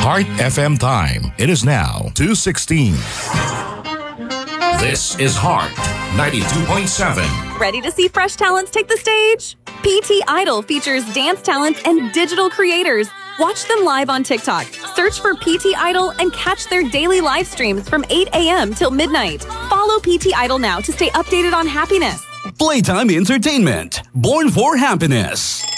Heart FM time. It is now 2:16. This is Heart 92.7. Ready to see fresh talents take the stage? PT Idol features dance talent and digital creators. Watch them live on TikTok. Search for PT Idol and catch their daily live streams from 8 a.m. till midnight. Follow PT Idol now to stay updated on happiness. Playtime Entertainment. Born for happiness.